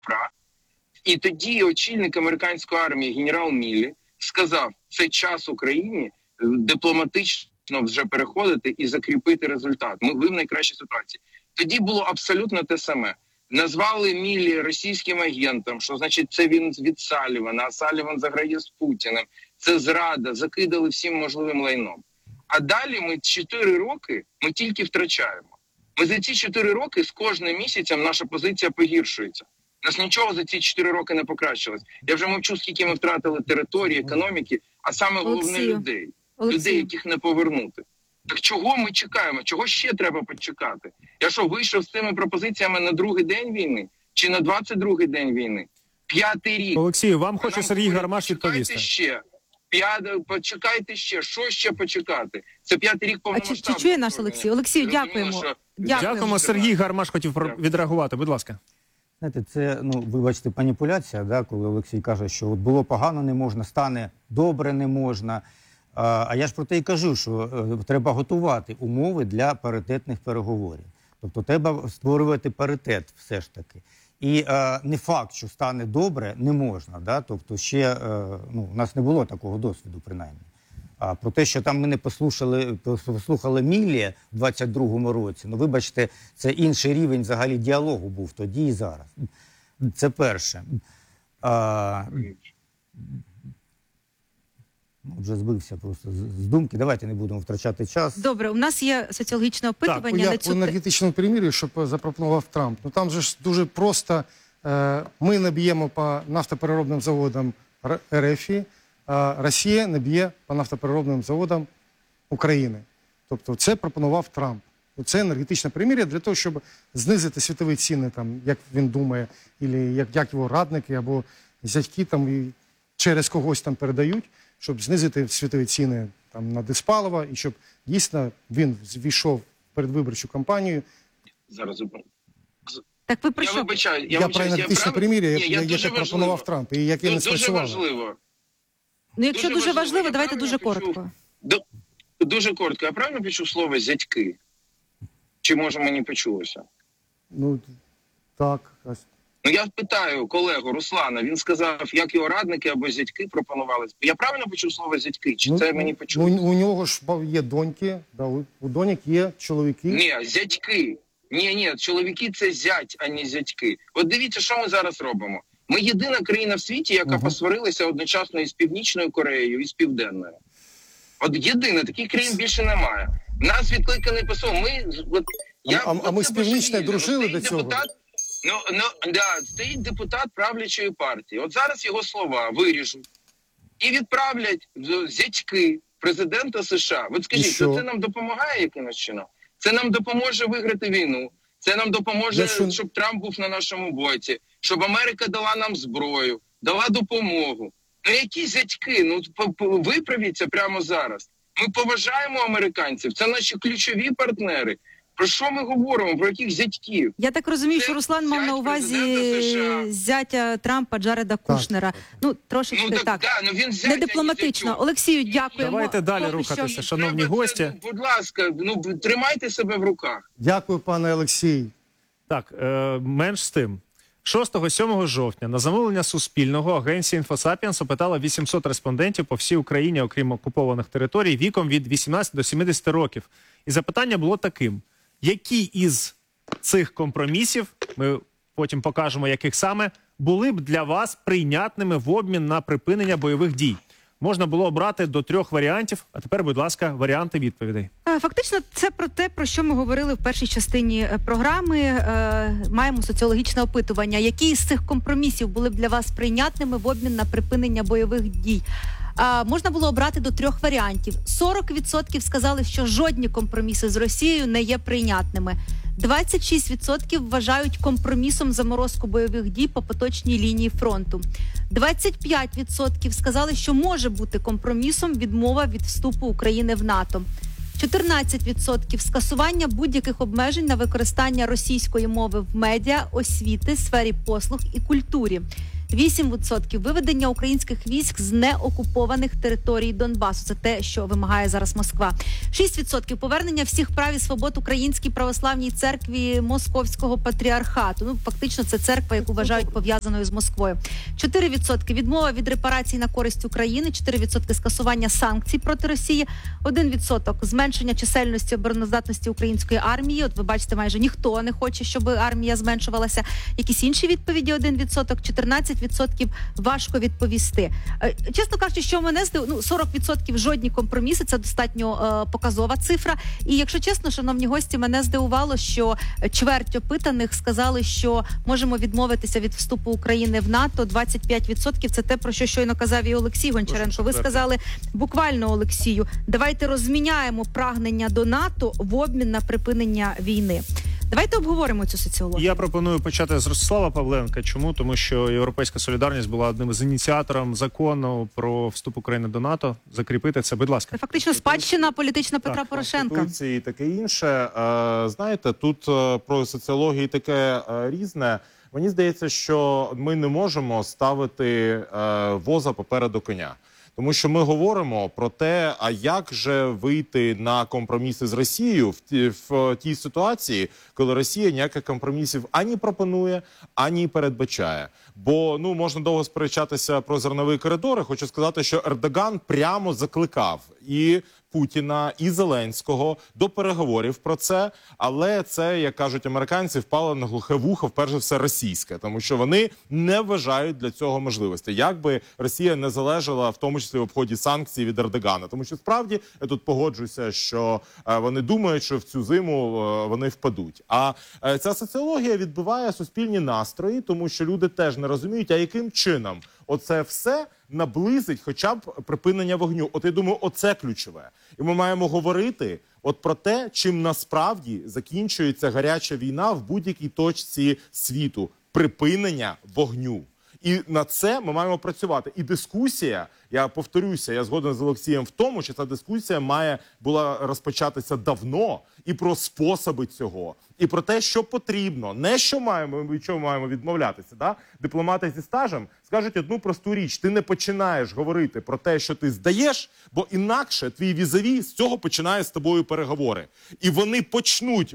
І тоді очільник американської армії генерал Міллі сказав, це час Україні дипломатично вже переходити і закріпити результат. Ви в найкращій ситуації. Тоді було абсолютно те саме. Назвали Міллі російським агентом, що значить це він від Салівана, а Саліван заграє з Путіним. Це зрада, закидали всім можливим лайном. А далі ми 4 роки ми тільки втрачаємо. Ми за ці 4 роки з кожним місяцем наша позиція погіршується. У нас нічого за ці 4 роки не покращилось. Я вже мовчу, скільки ми втратили території, економіки, а саме головне людей. Людей, яких не повернути. Так чого ми чекаємо? Чого ще треба почекати? Я що, вийшов з цими пропозиціями на другий день війни? Чи на 22-й день війни? 5-й рік. Олексію, вам хоче Сергій Гармаш відповісти. Почекайте ще. Що ще почекати? Це 5-й рік повномасштабного. Чи чує наш Олексій? Олексію, дякуємо. Дякуємо. Сергій Гармаш хотів відреагувати. Будь ласка. Знаєте, це, вибачте, маніпуляція, да, коли Олексій каже, що от було погано не можна, стане добре не можна. А я ж про те і кажу, що треба готувати умови для паритетних переговорів. Тобто треба створювати паритет все ж таки. І не факт, що стане добре, не можна. Да? Тобто ще, у нас не було такого досвіду, принаймні. А про те, що там ми не послухали Міллі в 22-му році, вибачте, це інший рівень взагалі діалогу був тоді і зараз. Це перше. Вже збився просто з думки. Давайте не будемо втрачати час. Добре, у нас є соціологічне опитування. Так, я по енергетичному примірі, що запропонував Трамп. Там же ж дуже просто, ми не б'ємо по нафтопереробним заводам РФ, а Росія не б'є по нафтопереробним заводам України. Тобто це пропонував Трамп. Це енергетичне примір'я для того, щоб знизити світові ціни, там, як він думає, як його радники або зятьки там, і через когось там передають, щоб знизити світові ціни там, на диспаливо, і щоб дійсно він ввійшов в передвиборчу кампанію. Зараз так ви про що? Я вибачаю. Я про енергетичне примір'я, яке пропонував Трамп, і яке не спрацювало. Дуже важливо. Якщо дуже важливо, давайте дуже коротко. Дуже коротко. Я правильно почув слово «зятьки»? Чи, може, мені почулося? Так. Я питаю колегу Руслана, він сказав, як його радники або зятьки пропонували. Я правильно почув слово «зятьки»? Чи це мені почулося? У нього ж є доньки, у доньок є чоловіки. Ні, зятьки. Ні, чоловіки – це зять, а не зятьки. От дивіться, що ми зараз робимо. Ми єдина країна в світі, яка посварилася одночасно із Північною Кореєю, і з Південною. От єдина, таких країн більше немає. Нас відкликаний посол. А ми з Північною дружили до цього? Стоїть депутат правлячої партії. От зараз його слова виріжуть і відправлять зятьки президента США. От скажіть, це нам допомагає якимось чином? Це нам допоможе виграти війну. Це нам допоможе, щоб Трамп був на нашому боці, щоб Америка дала нам зброю, дала допомогу. Які зятьки? Виправіться прямо зараз. Ми поважаємо американців, це наші ключові партнери. Про що ми говоримо? Про яких зятьків? Я так розумію, що Руслан мав на увазі зятя Трампа Джареда Кушнера. Трошечки так. Не дипломатично. Олексію, дякуємо. Давайте далі рухатися, шановні гості. Будь ласка, тримайте себе в руках. Дякую, пане Олексій. Так, менш з тим. 6-7 жовтня на замовлення Суспільного агенція «Інфосапіенс» опитала 800 респондентів по всій Україні, окрім окупованих територій, віком від 18 до 70 років. І запитання було таким. Які із цих компромісів, ми потім покажемо, яких саме, були б для вас прийнятними в обмін на припинення бойових дій? Можна було обрати до 3 варіантів, а тепер, будь ласка, варіанти відповідей. Фактично, це про те, про що ми говорили в першій частині програми. Маємо соціологічне опитування. Які з цих компромісів були б для вас прийнятними в обмін на припинення бойових дій? Можна було обрати до 3 варіантів. 40% сказали, що жодні компроміси з Росією не є прийнятними. 26% вважають компромісом заморозку бойових дій по поточній лінії фронту. 25% сказали, що може бути компромісом відмова від вступу України в НАТО. 14% скасування будь-яких обмежень на використання російської мови в медіа, освіти, сфері послуг і культурі. 8% виведення українських військ з неокупованих територій Донбасу. Це те, що вимагає зараз Москва. 6% повернення всіх прав і свобод Українській православній церкві Московського патріархату. Ну, фактично, це церква, яку вважають пов'язаною з Москвою. 4% відмова від репарацій на користь України. 4% скасування санкцій проти Росії. 1% зменшення чисельності обороноздатності української армії. От ви бачите, майже ніхто не хоче, щоб армія зменшувалася. Якісь інші відповіді 1%, 14% важко відповісти. Чесно кажучи, що мене здивувало, 40% жодні компроміси, це достатньо показова цифра. І якщо чесно, шановні гості, мене здивувало, що чверть опитаних сказали, що можемо відмовитися від вступу України в НАТО. 25% це те, про що щойно казав і Олексій Гончаренко. Ви сказали буквально, Олексію, давайте розміняємо прагнення до НАТО в обмін на припинення війни. Давайте обговоримо цю соціологію. Я пропоную почати з Ростислава Павленка. Чому? Тому що «Європейська солідарність» була одним з ініціатором закону про вступ України до НАТО. Закріпити це, будь ласка. Це фактично спадщина політична Петра Порошенка. Конституції і таке інше. Знаєте, тут про соціологію таке різне. Мені здається, що ми не можемо ставити воза попереду коня. Тому що ми говоримо про те, а як же вийти на компроміси з Росією в тій ситуації, коли Росія ніяких компромісів ані пропонує, ані передбачає. Бо можна довго сперечатися про зернові коридори. Хочу сказати, що Ердоган прямо закликав і Путіна, і Зеленського до переговорів про це, але це, як кажуть американці, впало на глухе вухо, вперше все російське, тому що вони не вважають для цього можливості. Як би Росія не залежала, в тому числі в обході санкцій від Ердогана. Тому що справді, я тут погоджуюся, що вони думають, що в цю зиму вони впадуть. А ця соціологія відбиває суспільні настрої, тому що люди теж не розуміють, а яким чином оце все наблизить хоча б припинення вогню. От я думаю, оце ключове. І ми маємо говорити от про те, чим насправді закінчується гаряча війна в будь-якій точці світу. Припинення вогню. І на це ми маємо працювати. І дискусія, я повторюся, я згоден з Олексієм в тому, що ця дискусія була розпочатися давно, і про способи цього, і про те, що потрібно, не що маємо, від чого маємо відмовлятися. Да? Дипломати зі стажем скажуть одну просту річ: ти не починаєш говорити про те, що ти здаєш, бо інакше твій візаві з цього починає з тобою переговори. І вони почнуть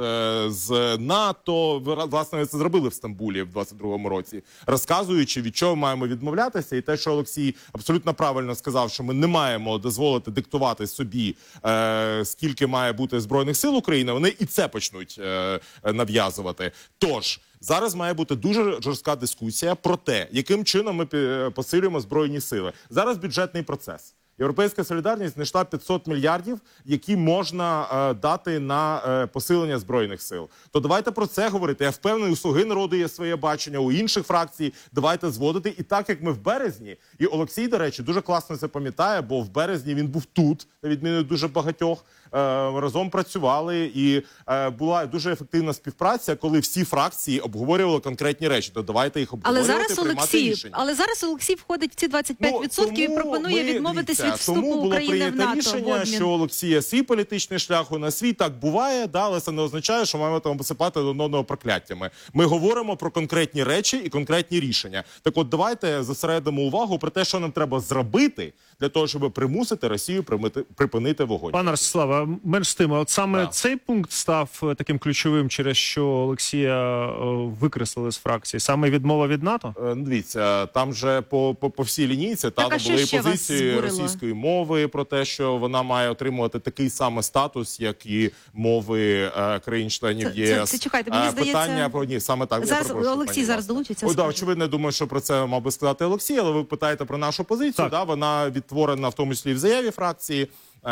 з НАТО, власне, це зробили в Стамбулі в 22-му році, розказуючи, від чого маємо відмовлятися, і те, що Олексій абсолютно правильно сказав, що ми не маємо дозволити диктувати собі, скільки має бути Збройних сил України, вони і це почнуть нав'язувати. Тож, зараз має бути дуже жорстка дискусія про те, яким чином ми посилюємо Збройні сили. Зараз бюджетний процес. Європейська солідарність знайшла 500 мільярдів, які можна дати на посилення Збройних сил. То давайте про це говорити. Я впевнений, у «Слуги народу» є своє бачення, у інших фракцій. Давайте зводити. І так, як ми в березні, і Олексій, до речі, дуже класно це пам'ятає, бо в березні він був тут, на відміну від дуже багатьох, разом працювали, і була дуже ефективна співпраця, коли всі фракції обговорювали конкретні речі. То давайте їх обговорювати, приймати рішення. Але зараз Олексій входить в ці 25% і пропонує відмовитись від вступу України в НАТО. Тому було прийнято рішення, що Олексія свій політичний шлях, у нас свій, так буває, але це не означає, що маємо там посипати один одного прокляттями. Ми говоримо про конкретні речі і конкретні рішення. Так от давайте зосередимо увагу про те, що нам треба зробити для того, щоб примусити Росію припинити вогонь. Пане Ростиславе, менш з тим, от саме цей пункт став таким ключовим, через що Олексія викреслили з фракції, саме відмова від НАТО? Дивіться, там же по всій лінійці були позиції російської мови про те, що вона має отримувати такий самий статус, як і мови країн-членів ЄС. Це чекайте, мені здається... Питання про... Ні, саме так. Зараз Олексій зараз долучиться. Очевидно, я думаю, що про це мав би сказати Олексій, але ви питаєте про нашу позицію. Да, вона відтворена в тому числі в заяві фракції.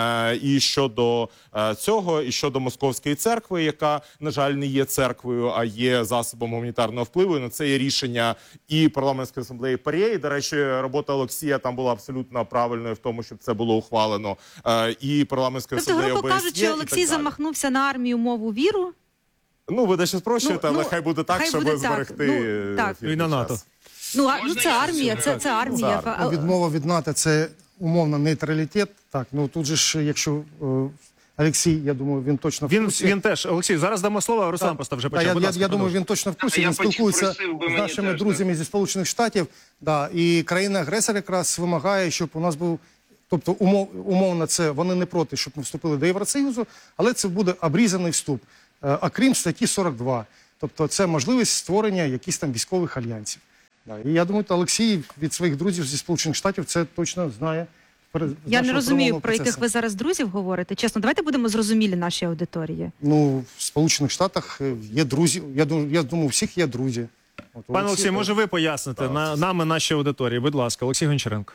І щодо цього, і щодо Московської церкви, яка, на жаль, не є церквою, а є засобом гуманітарного впливу. На це є рішення і парламентської асамблеї ПАРЄ. І, до речі, робота Олексія там була абсолютно правильною в тому, щоб це було ухвалено. І парламентської асамблеї ОБСЄ. Тобто, грубо кажучи, Олексій замахнувся на армію, мову, віру? Ви дещо спрощуєте, але хай буде так, щоб зберегти і на НАТО. Це армія, це армія. Відмова від НАТО – це умовно нейтралітет. Так, тут же ж, якщо Олексій, я думаю, він точно в курсі. Він теж, Олексій, зараз дамо слово, а Руслан просто вже почав. Будь ласка, Я думаю, продовжуй. він точно в курсі, Я він спілкується просив би з мені нашими теж, друзями зі Сполучених Штатів. Да, і країна-агресор якраз вимагає, щоб у нас був, тобто умовно це, вони не проти, щоб ми вступили до Євросоюзу, але це буде обрізаний вступ, окрім статті 42. Тобто це можливість створення якихось там військових альянсів. Да, і я думаю, Олексій від своїх друзів зі Сполучених Штатів це точно знає. Я не розумію, про яких ви зараз друзів говорите. Чесно, давайте будемо зрозумілі нашій аудиторії. Ну, в Сполучених Штатах є друзі. Я думаю, у всіх є друзі. От, Пане Олексій, може ви поясните нам і нашій аудиторії? Будь ласка, Олексій Гончаренко.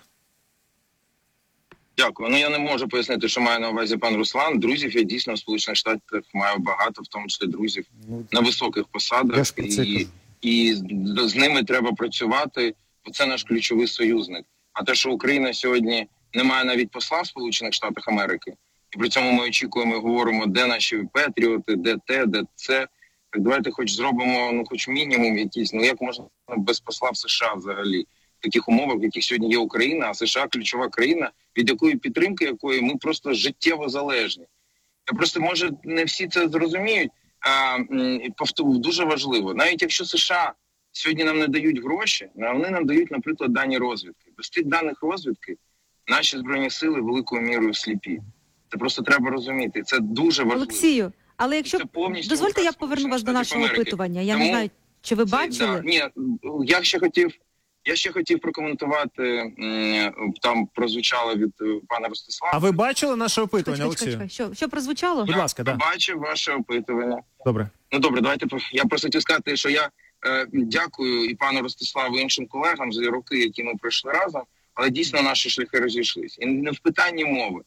Дякую. Ну я не можу пояснити, що має на увазі пан Руслан. Друзів я дійсно в Сполучених Штатах маю багато, в тому числі друзів на високих Я посадах, ж про це кажу. і з ними треба працювати, бо це наш ключовий союзник. А те, що Україна сьогодні не має навіть посла в Сполучених Штатах Америки, і при цьому ми очікуємо і говоримо, де наші патріоти, де те, де це. Так давайте хоч зробимо, ну хоч мінімум якийсь, ну як можна без посла в США взагалі? В таких умовах, в яких сьогодні є Україна, а США ключова країна, від якої підтримки якої ми просто життєво залежні. Я просто, може, не всі це зрозуміють, дуже важливо. Навіть якщо США сьогодні нам не дають гроші, вони нам дають, наприклад, дані розвідки. Без тих даних розвідки наші Збройні Сили великою мірою сліпі. Це просто треба розуміти. Це дуже важливо. Олексію, але якщо... Це повністю Дозвольте, я указ поверну вас до Сполучених нашого Штатів опитування. Я Америки. не знаю, чи ви бачили? Ні, я ще хотів прокоментувати, там прозвучало від пана Ростислава. А ви бачили наше опитування, Олексію? Чекай. Що прозвучало? Будь ласка, Я да. бачив ваше опитування. Добре. Ну добре, давайте, я просто хотів сказати, що я дякую і пану Ростиславу, і іншим колегам за роки, які ми пройшли разом, але дійсно наші шляхи розійшлися. І не в питанні мови.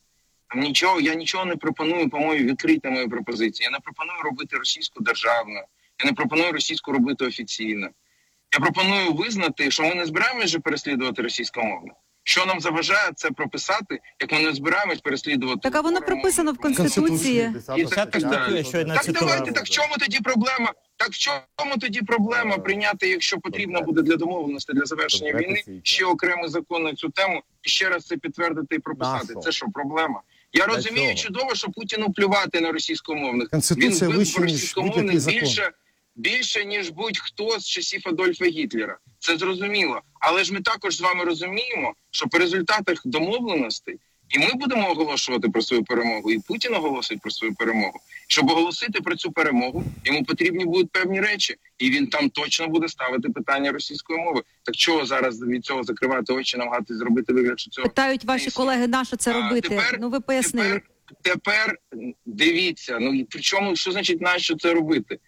Я нічого не пропоную, по-моєму, відкрити мої пропозиції. Я не пропоную робити російську державну, я не пропоную російську робити офіційно. Я пропоную визнати, що ми не збираємося вже переслідувати російськомовне. Що нам заважає це прописати, як ми не збираємось переслідувати... Так, а воно прописано в Конституції. Так давайте, так в чому тоді проблема? Так в чому тоді проблема прийняти, якщо потрібно буде для домовленості, для завершення війни, ще окремий закон на цю тему, і ще раз це підтвердити і прописати? Це що, проблема? Я розумію чудово, що Путіну плювати на російськомовних. Конституція Він вища, ніж російськомовних будь-який закон. більше, ніж будь-хто з часів Адольфа Гітлера. Це зрозуміло. Але ж ми також з вами розуміємо, що по результатах домовленостей і ми будемо оголошувати про свою перемогу, і Путін оголосить про свою перемогу. Щоб оголосити про цю перемогу, йому потрібні будуть певні речі. І він там точно буде ставити питання російської мови. Так чого зараз від цього закривати очі, намагатись зробити вигляд, що цього... Питають ваші колеги, на що це робити? Ну, ви пояснили. Тепер дивіться, ну причому, що значить на що це робити?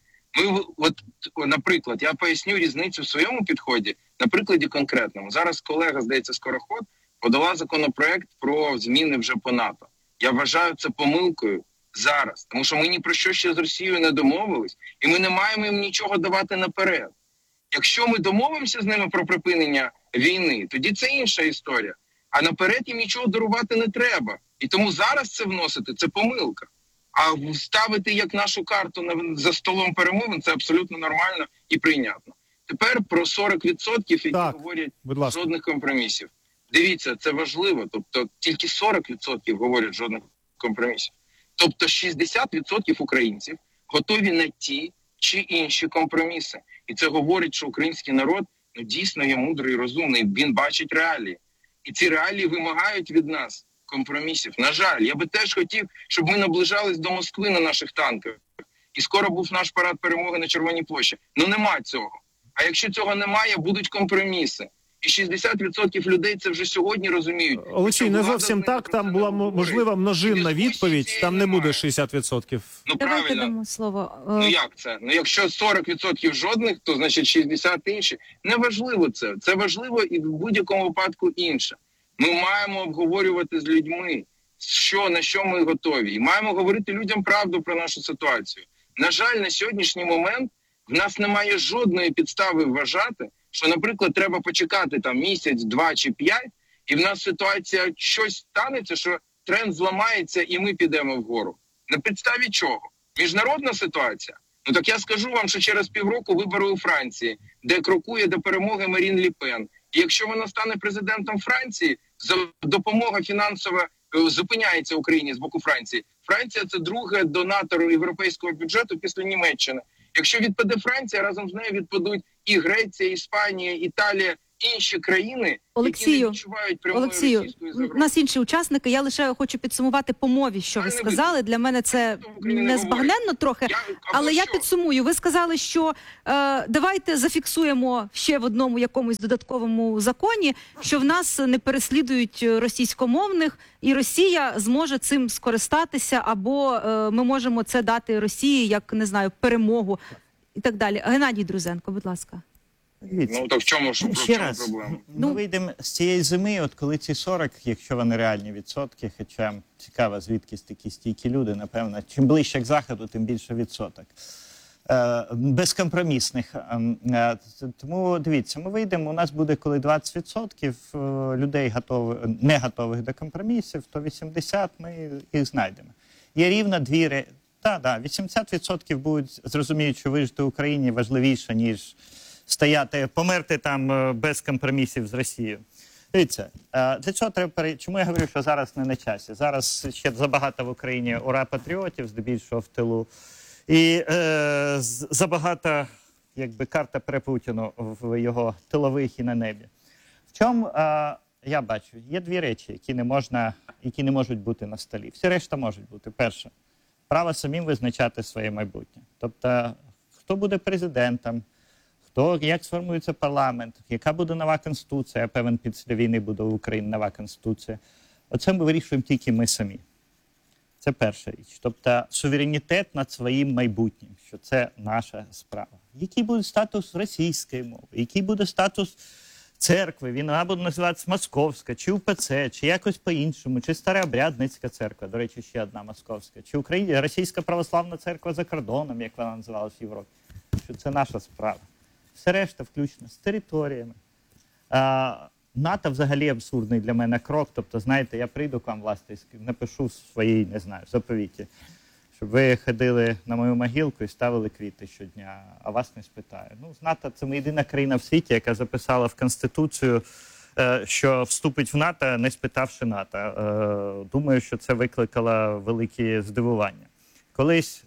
Наприклад, я поясню різницю в своєму підході на прикладі конкретному. Зараз колега, здається, Скороход, подала законопроект про зміни вже по НАТО. Я вважаю це помилкою зараз, тому що ми ні про що ще з Росією не домовились, і ми не маємо їм нічого давати наперед. Якщо ми домовимося з ними про припинення війни, тоді це інша історія. А наперед їм нічого дарувати не треба. І тому зараз це вносити – це помилка. А ставити як нашу карту за столом перемовин – це абсолютно нормально і прийнятно. Тепер про 40%, які говорять жодних компромісів. Дивіться, це важливо. Тобто тільки 40% говорять жодних компромісів. Тобто 60% українців готові на ті чи інші компроміси. І це говорить, що український народ дійсно є мудрий і розумний. Він бачить реалії. І ці реалії вимагають від нас компромісів. На жаль, я би теж хотів, щоб ми наближались до Москви на наших танках. І скоро був наш парад перемоги на Червоній площі. Ну нема цього. А якщо цього немає, будуть компроміси. І 60% людей це вже сьогодні розуміють. Олексій, не зовсім так. Там була можлива множинна відповідь. Там не буде 60%. Ну Давайте правильно. дамо слово. Ну як це? Ну якщо 40% жодних, то значить 60 інші. Неважливо це. Це важливо і в будь-якому випадку інше. Ми маємо обговорювати з людьми, на що ми готові. І маємо говорити людям правду про нашу ситуацію. На жаль, на сьогоднішній момент в нас немає жодної підстави вважати, що, наприклад, треба почекати там місяць, 2 чи 5, і в нас ситуація щось станеться, що тренд зламається і ми підемо вгору. На підставі чого? Міжнародна ситуація? Ну так я скажу вам, що через півроку вибори у Франції, де крокує до перемоги Марін Ле Пен. І якщо вона стане президентом Франції, допомога фінансова зупиняється Україні з боку Франції, Франція – це другий донатор європейського бюджету після Німеччини. Якщо відпаде Франція, разом з нею відпадуть і Греція, Іспанія, Італія, інші країни, які не Олексію, відчувають прямої Олексію, російської у загрози. нас інші учасники. Я лише хочу підсумувати по мові, що ви сказали. Для мене це незбагненно трохи, але я підсумую. Ви сказали, що давайте зафіксуємо ще в одному якомусь додатковому законі, що в нас не переслідують російськомовних, і Росія зможе цим скористатися, або ми можемо це дати Росії як, не знаю, перемогу і так далі. Геннадій Друзенко, будь ласка. Дивіться, Ну, так в чому ще раз, проблема? ми вийдемо з цієї зими, от коли ці 40, якщо вони реальні відсотки, хоча цікаво, звідки такі стійкі люди, напевно, чим ближче к Заходу, тим більше відсоток. Безкомпромісних. Тому, дивіться, ми вийдемо, у нас буде, коли 20% людей не готових до компромісів, то 80% ми їх знайдемо. Є рівно дві... Так, 80% будуть, зрозуміють, що вижити в Україні важливіше, ніж стояти, померти там без компромісів з Росією. Дивіться, для цього треба... Чому я говорю, що зараз не на часі? Зараз ще забагато в Україні ура-патріотів, здебільшого в тилу. І забагато, якби, карта при Путіну в його тилових і на небі. В чому, я бачу, є дві речі, які не можуть бути на столі. Всі решта можуть бути. Перше, право самим визначати своє майбутнє. Тобто, хто буде президентом, як сформується парламент, яка буде нова конституція, я певен, після війни буде в Україні нова конституція. Оце ми вирішуємо тільки ми самі. Це перша річ. Тобто суверенітет над своїм майбутнім, що це наша справа. Який буде статус російської мови, який буде статус церкви, вона буде називатися Московська, чи УПЦ, чи якось по-іншому, чи Старообрядницька церква, до речі, ще одна московська, чи Російська православна церква за кордоном, як вона називалась в Європі. Що це наша справа. Все решта включно з територіями. НАТО взагалі абсурдний для мене крок. Тобто, знаєте, я прийду к вам, власне, напишу в своїй, не знаю, заповіті, щоб ви ходили на мою могилку і ставили квіти щодня, а вас не спитаю. Ну, з НАТО це ми єдина країна в світі, яка записала в Конституцію, що вступить в НАТО, не спитавши НАТО. Думаю, що це викликало великі здивування. Колись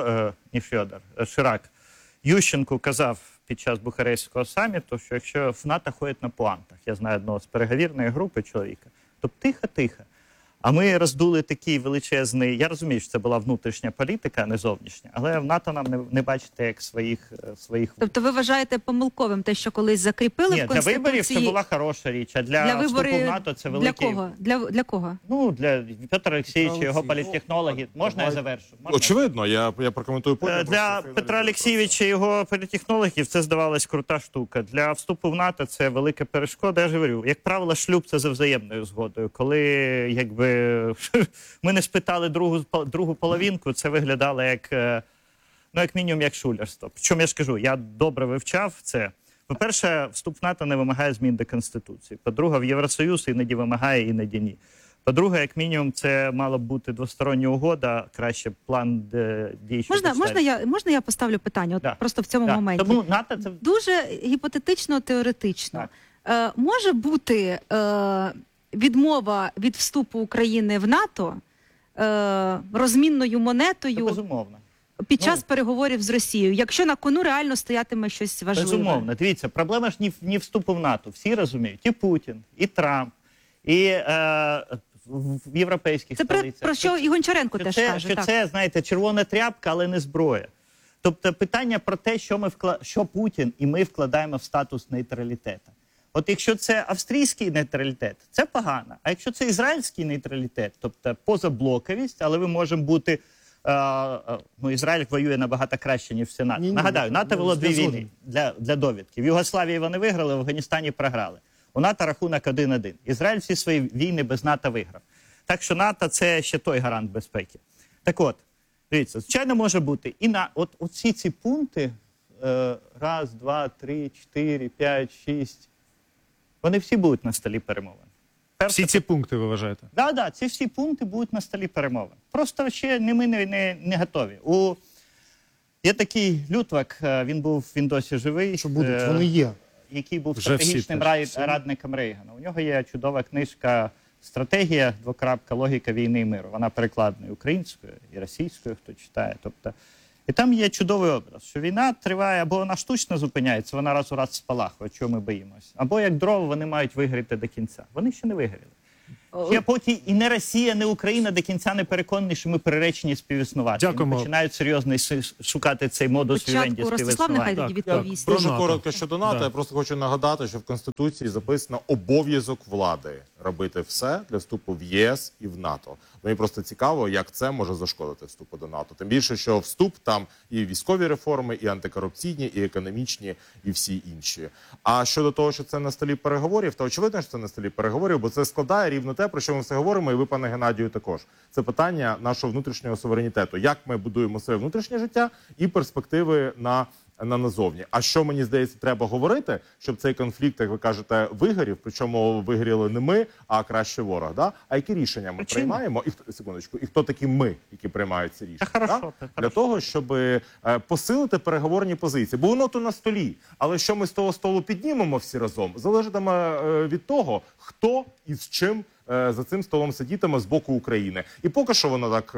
Ширак Ющенку казав під час Бухарестського саміту, що якщо в НАТО ходять на пуантах, я знаю одного з переговірної групи чоловіка, то тихо-тихо. А ми роздули такий величезний, я розумію, що це була внутрішня політика, а не зовнішня, але в НАТО нам не бачите як своїх. Тобто ви вважаєте помилковим те, що колись закріпили в Конституції? Для виборів це була хороша річ, а для вступу в НАТО це великий... Для кого? Для кого? Ну, для Петра Олексійовича, його політтехнологи. Можна я завершу? Очевидно, я прокоментую потім. Для Петра Олексійовича і його політтехнологів це здавалась крута штука. Для вступу в НАТО це велика перешкода. Я ж говорю, як правило, шлюб це за взаємною згодою. Коли, якби, ми не спитали другу половинку, це виглядало як, ну, як мінімум, як шулерство. Причому я ж кажу, я добре вивчав це. По-перше, вступ в НАТО не вимагає змін до Конституції. По-друге, в Євросоюз іноді вимагає, іноді ні. По-друге, як мінімум, це мала б бути двостороння угода, краще план дій. Можна я поставлю питання? От просто в цьому моменті. Тому НАТО це... Дуже гіпотетично, теоретично. Може бути відмова від вступу України в НАТО розмінною монетою безумовно. Під час переговорів з Росією, якщо на кону реально стоятиме щось важливе? Безумовно. Дивіться, проблема ж не вступу в НАТО. Всі розуміють. І Путін, і Трамп, і в європейських столицях. Це про що і Гончаренко теж каже. Що це, знаєте, червона тряпка, але не зброя. Тобто питання про те, що Путін і ми вкладаємо в статус нейтралітету. От якщо це австрійський нейтралітет, це погано. А якщо це ізраїльський нейтралітет, тобто позаблоковість, але ми можемо бути... ну, Ізраїль воює набагато краще, ніж все НАТО. Нагадаю, НАТО вело дві війни для довідки. В Югославії вони виграли, в Афганістані програли. У НАТО рахунок 1-1. Ізраїль всі свої війни без НАТО виграв. Так що НАТО – це ще той гарант безпеки. Так от, дивіться, звичайно, може бути. І на оці ці пункти, 1, 2, 3, 4, 5, 6, вони всі будуть на столі перемовин. Всі ці пункти ви вважаєте? Так, ці всі пункти будуть на столі перемовин. Просто ще ми не готові. Є такий Лютвак, він досі живий. Що будуть, вони є. Який був стратегічним радником Рейгана. У нього є чудова книжка Стратегія, логіка війни і миру. Вона перекладена і українською, і російською, хто читає. Тобто, і там є чудовий образ, що війна триває, або вона штучно зупиняється, вона раз у раз спалахує, чого ми боїмося. Або як дрова вони мають вигоріти до кінця. Вони ще не вигоріли. Я поки і не Росія, не Україна до кінця не переконані, що ми переречені співіснувати. Дякуємо. Вони починають серйозно шукати цей модус вівенді Спочатку Ростислав нехай тоді відповість. Про Дуже НАТО. коротко щодо НАТО. Да. Я просто хочу нагадати, що в Конституції записано обов'язок влади робити все для вступу в ЄС і в НАТО. Мені просто цікаво, як це може зашкодити вступу до НАТО. Тим більше, що вступ там і військові реформи, і антикорупційні, і економічні, і всі інші. А щодо того, що це на столі переговорів, то очевидно, що це на столі переговорів, бо це складає рівно те, про що ми все говоримо, і ви, пане Геннадію, також. Це питання нашого внутрішнього суверенітету. Як ми будуємо своє внутрішнє життя і перспективи на назовні. А що, мені здається, треба говорити, щоб цей конфлікт, як ви кажете, вигорів, причому вигоріли не ми, а краще ворог. Да? А які рішення ми приймаємо? Секундочку, і хто такі ми, які приймають ці рішення? Да? Для того, щоб посилити переговорні позиції. Бо воно то на столі. Але що ми з того столу піднімемо всі разом, залежатиме від того, хто і з чим за цим столом сидітиме з боку України. І поки що воно так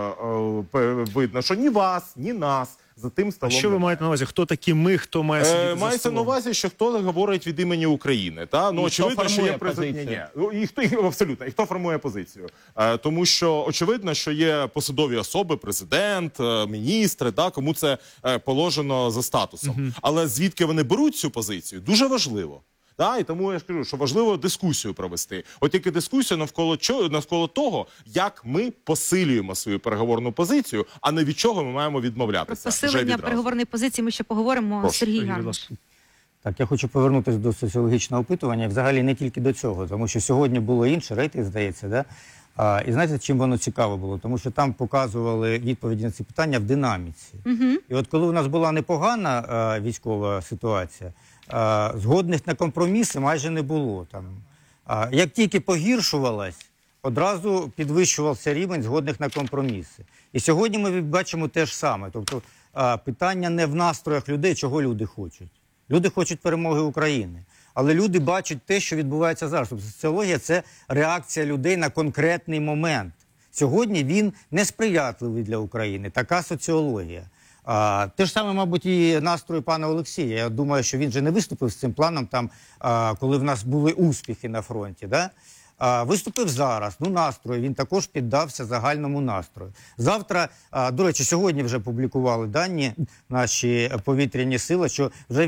видно, що ні вас, ні нас за тим А столом. що ви маєте на увазі? Хто такі ми, хто має сидіти за Мається столом? на увазі, що хто говорить від імені України. Та? Ну, І очевидно, хто що є формує президент. позицію? І хто абсолютно, і хто формує позицію. Тому що очевидно, що є посадові особи, президент, міністри, да, кому це положено за статусом. Але звідки вони беруть цю позицію, дуже важливо. Да, і тому я ж кажу, що важливо дискусію провести. От тільки дискусію навколо того, як ми посилюємо свою переговорну позицію, а не від чого ми маємо Про відмовлятися. вже посилення відразу. переговорної позиції ми ще поговоримо. Прошу, Сергій Сергій, будь Гармаш. ласка. Так, я хочу повернутися до соціологічного опитування, і взагалі не тільки до цього, тому що сьогодні було інше, рейтинг, здається, да? І знаєте, чим воно цікаво було? Тому що там показували відповіді на ці питання в динаміці. І от коли у нас була непогана військова ситуація, згодних на компроміси майже не було. Там. Як тільки погіршувалась, одразу підвищувався рівень згодних на компроміси. І сьогодні ми бачимо те ж саме. Тобто питання не в настроях людей, чого люди хочуть. Люди хочуть перемоги України. Але люди бачать те, що відбувається зараз. Тобто соціологія – це реакція людей на конкретний момент. Сьогодні він несприятливий для України. Така соціологія. Те ж саме, мабуть, і настрої пана Олексія. Я думаю, що він же не виступив з цим планом, там, коли в нас були успіхи на фронті. Да? Виступив зараз. Ну, настрою. Він також піддався загальному настрою. Завтра, до речі, сьогодні вже публікували дані наші повітряні сили, що вже